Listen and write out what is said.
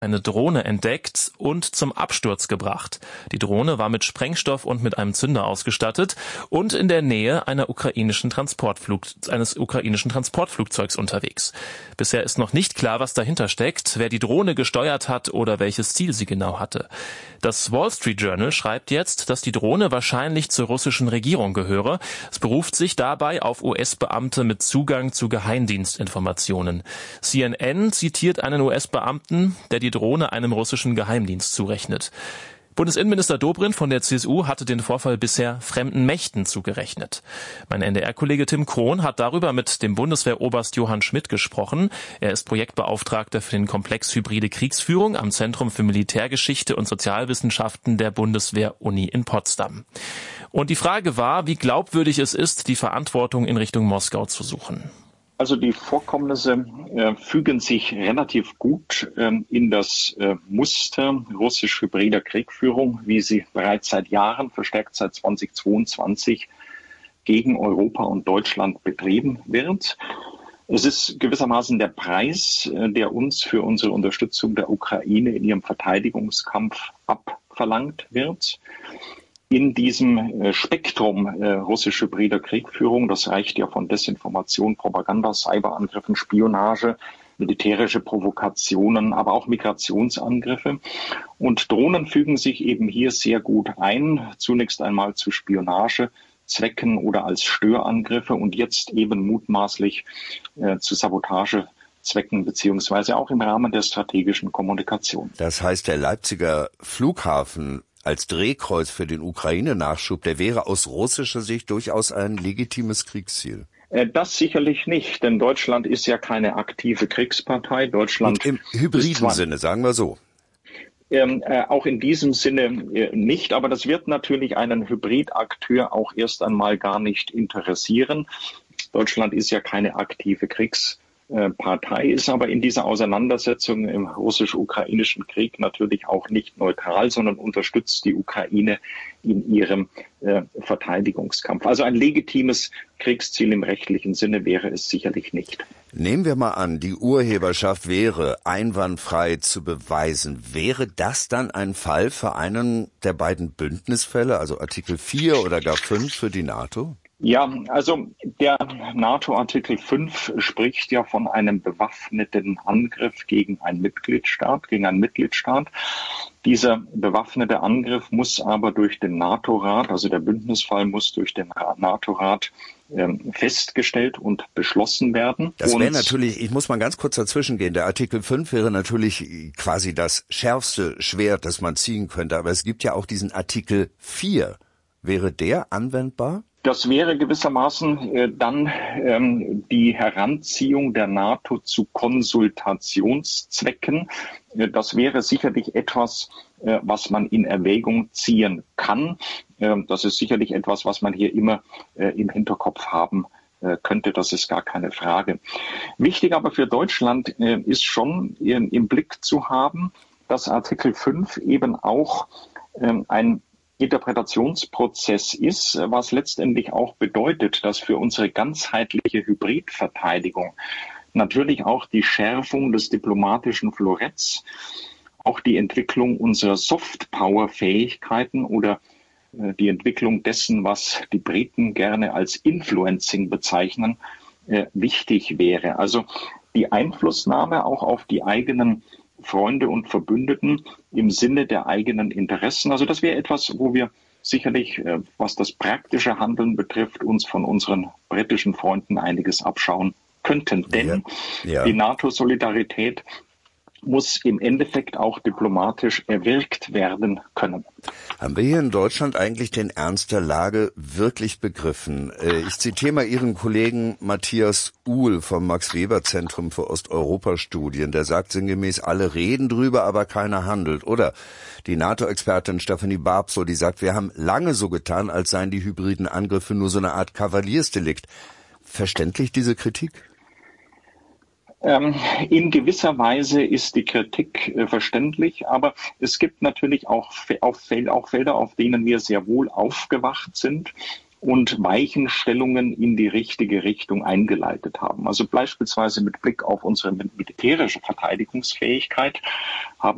eine Drohne entdeckt und zum Absturz gebracht. Die Drohne war mit Sprengstoff und mit einem Zünder ausgestattet und in der Nähe eines ukrainischen Transportflugzeugs unterwegs. Bisher ist noch nicht klar, was dahinter steckt, wer die Drohne gesteuert hat oder welches Ziel sie genau hatte. Das Wall Street Journal schreibt jetzt, dass die Drohne wahrscheinlich zur russischen Regierung gehöre. Es beruft sich dabei auf US-Beamte mit Zugang zu Geheimdienstinformationen. CNN zitiert einen US-Beamten, der die Drohne einem russischen Geheimdienst zurechnet. Bundesinnenminister Dobrindt von der CSU hatte den Vorfall bisher fremden Mächten zugerechnet. Mein NDR-Kollege Tim Krohn hat darüber mit dem Bundeswehroberst Johann Schmidt gesprochen. Er ist Projektbeauftragter für den Komplex Hybride Kriegsführung am Zentrum für Militärgeschichte und Sozialwissenschaften der Bundeswehr-Uni in Potsdam. Und die Frage war, wie glaubwürdig es ist, die Verantwortung in Richtung Moskau zu suchen. Also die Vorkommnisse fügen sich relativ gut in das Muster russisch-hybrider Kriegführung, wie sie bereits seit Jahren, verstärkt seit 2022, gegen Europa und Deutschland betrieben wird. Es ist gewissermaßen der Preis, der uns für unsere Unterstützung der Ukraine in ihrem Verteidigungskampf abverlangt wird. In diesem Spektrum russisch-hybrider Kriegführung, das reicht ja von Desinformation, Propaganda, Cyberangriffen, Spionage, militärische Provokationen, aber auch Migrationsangriffe. Und Drohnen fügen sich eben hier sehr gut ein, zunächst einmal zu Spionagezwecken oder als Störangriffe und jetzt eben mutmaßlich zu Sabotagezwecken beziehungsweise auch im Rahmen der strategischen Kommunikation. Das heißt, der Leipziger Flughafen als Drehkreuz für den Ukraine-Nachschub, der wäre aus russischer Sicht durchaus ein legitimes Kriegsziel. Das sicherlich nicht, denn Deutschland ist ja keine aktive Kriegspartei. Deutschland im hybriden Sinne, sagen wir so. Auch in diesem Sinne nicht, aber das wird natürlich einen Hybridakteur auch erst einmal gar nicht interessieren. Deutschland ist ja keine aktive Kriegspartei, ist aber in dieser Auseinandersetzung im russisch-ukrainischen Krieg natürlich auch nicht neutral, sondern unterstützt die Ukraine in ihrem Verteidigungskampf. Also ein legitimes Kriegsziel im rechtlichen Sinne wäre es sicherlich nicht. Nehmen wir mal an, die Urheberschaft wäre einwandfrei zu beweisen. Wäre das dann ein Fall für einen der beiden Bündnisfälle, also Artikel 4 oder gar 5 für die NATO? Ja, also der NATO-Artikel 5 spricht ja von einem bewaffneten Angriff gegen einen Mitgliedstaat. Dieser bewaffnete Angriff muss aber durch den NATO-Rat, also der Bündnisfall muss durch den NATO-Rat festgestellt und beschlossen werden. Das wäre natürlich, ich muss mal ganz kurz dazwischen gehen, der Artikel 5 wäre natürlich quasi das schärfste Schwert, das man ziehen könnte, aber es gibt ja auch diesen Artikel 4. Wäre der anwendbar? Das wäre gewissermaßen dann die Heranziehung der NATO zu Konsultationszwecken. Das wäre sicherlich etwas, was man in Erwägung ziehen kann. Das ist sicherlich etwas, was man hier immer im Hinterkopf haben könnte. Das ist gar keine Frage. Wichtig aber für Deutschland ist schon im Blick zu haben, dass Artikel 5 eben auch ein Interpretationsprozess ist, was letztendlich auch bedeutet, dass für unsere ganzheitliche Hybridverteidigung natürlich auch die Schärfung des diplomatischen Floretts, auch die Entwicklung unserer Soft-Power-Fähigkeiten oder die Entwicklung dessen, was die Briten gerne als Influencing bezeichnen, wichtig wäre. Also die Einflussnahme auch auf die eigenen Freunde und Verbündeten im Sinne der eigenen Interessen. Also das wäre etwas, wo wir sicherlich, was das praktische Handeln betrifft, uns von unseren britischen Freunden einiges abschauen könnten. Denn die NATO-Solidarität muss im Endeffekt auch diplomatisch erwirkt werden können. Haben wir hier in Deutschland eigentlich den Ernst der Lage wirklich begriffen? Ich zitiere mal Ihren Kollegen Matthias Uhl vom Max-Weber-Zentrum für Osteuropa-Studien. Der sagt sinngemäß, alle reden drüber, aber keiner handelt. Oder die NATO-Expertin Stephanie Barbso, die sagt, wir haben lange so getan, als seien die hybriden Angriffe nur so eine Art Kavaliersdelikt. Verständlich diese Kritik? In gewisser Weise ist die Kritik verständlich, aber es gibt natürlich auch Felder, auf denen wir sehr wohl aufgewacht sind und Weichenstellungen in die richtige Richtung eingeleitet haben. Also beispielsweise mit Blick auf unsere militärische Verteidigungsfähigkeit haben